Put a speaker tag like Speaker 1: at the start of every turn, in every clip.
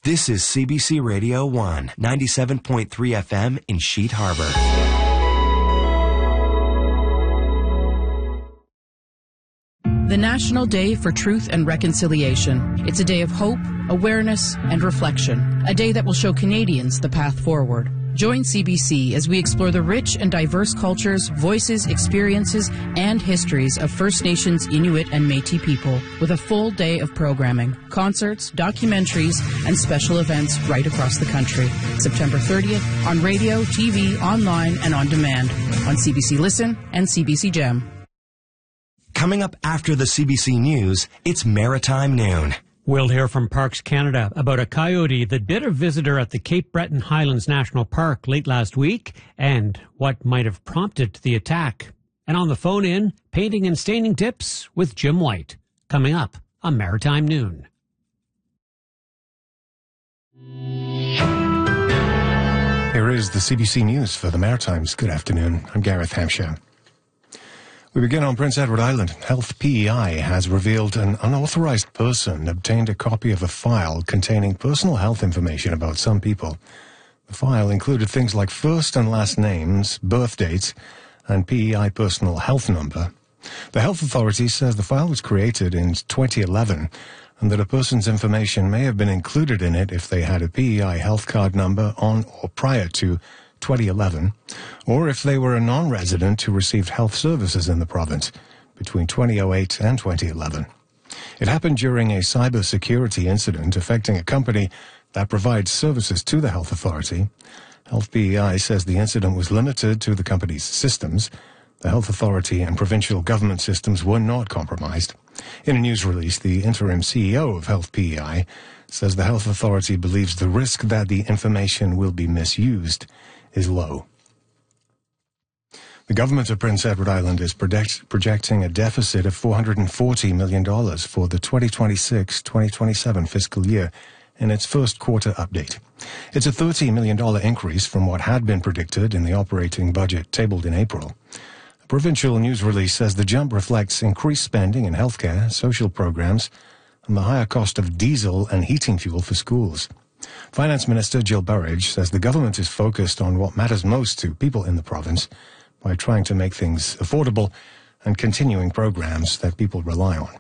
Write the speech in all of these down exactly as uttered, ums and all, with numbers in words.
Speaker 1: This is C B C Radio one, ninety-seven point three F M in Sheet Harbor.
Speaker 2: The National Day for Truth and Reconciliation. It's a day of hope, awareness, and reflection. A day that will show Canadians the path forward. Join C B C as we explore the rich and diverse cultures, voices, experiences, and histories of First Nations, Inuit, and Métis people with a full day of programming, concerts, documentaries, and special events right across the country. September thirtieth on radio, T V, online, and on demand on C B C Listen and C B C Gem.
Speaker 1: Coming up after the C B C News, it's Maritime Noon.
Speaker 3: We'll hear from Parks Canada about a coyote that bit a visitor at the Cape Breton Highlands National Park late last week and what might have prompted the attack. And on the phone in, painting and staining tips with Jim White. Coming up on Maritime Noon.
Speaker 4: Here is the C B C News for the Maritimes. Good afternoon. I'm Gareth Hampshire. We begin on Prince Edward Island. Health P E I has revealed an unauthorized person obtained a copy of a file containing personal health information about some people. The file included things like first and last names, birth dates, and P E I personal health number. The health authority says the file was created in twenty eleven and that a person's information may have been included in it if they had a P E I health card number on or prior to twenty eleven, or if they were a non-resident who received health services in the province between twenty oh eight and twenty eleven. It happened during a cybersecurity incident affecting a company that provides services to the health authority. Health P E I says the incident was limited to the company's systems. The health authority and provincial government systems were not compromised. In a news release, the interim C E O of Health P E I says the health authority believes the risk that the information will be misused is low. The government of Prince Edward Island is project, projecting a deficit of four hundred forty million dollars for the twenty twenty-six twenty twenty-seven fiscal year in its first quarter update. It's a thirty million dollars increase from what had been predicted in the operating budget tabled in April. A provincial news release says the jump reflects increased spending in healthcare, social programs, and the higher cost of diesel and heating fuel for schools. Finance Minister Jill Burridge says the government is focused on what matters most to people in the province by trying to make things affordable and continuing programs that people rely on.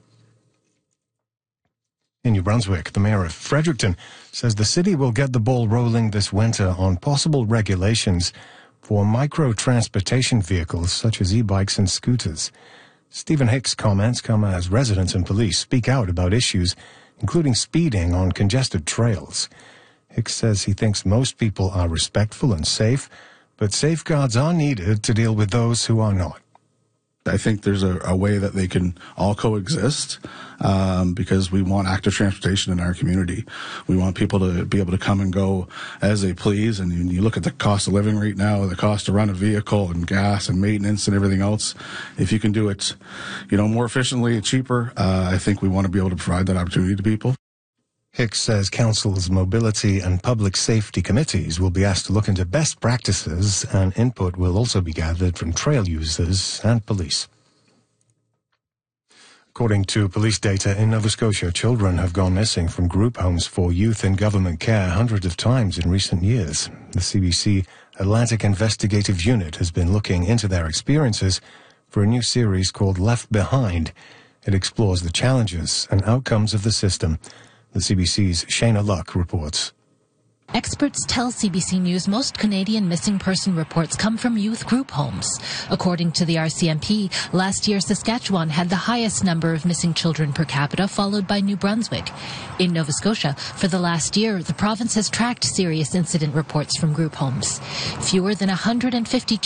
Speaker 4: In New Brunswick, the mayor of Fredericton says the city will get the ball rolling this winter on possible regulations for micro-transportation vehicles such as e-bikes and scooters. Stephen Hicks' comments come as residents and police speak out about issues including speeding on congested trails. Hicks says he thinks most people are respectful and safe, but safeguards are needed to deal with those who are not.
Speaker 5: I think there's a, a way that they can all coexist um, because we want active transportation in our community. We want people to be able to come and go as they please. And you, you look at the cost of living right now, the cost to run a vehicle and gas and maintenance and everything else. If you can do it, you know, more efficiently and cheaper, uh, I think we want to be able to provide that opportunity to people.
Speaker 4: Hicks says council's mobility and public safety committees will be asked to look into best practices, and input will also be gathered from trail users and police. According to police data in Nova Scotia, children have gone missing from group homes for youth in government care hundreds of times in recent years. The C B C Atlantic Investigative Unit has been looking into their experiences for a new series called Left Behind. It explores the challenges and outcomes of the system. The C B C's Shayna Luck reports.
Speaker 6: Experts tell C B C News most Canadian missing person reports come from youth group homes. According to the R C M P, last year Saskatchewan had the highest number of missing children per capita, followed by New Brunswick. In Nova Scotia, for the last year, the province has tracked serious incident reports from group homes. Fewer than one hundred fifty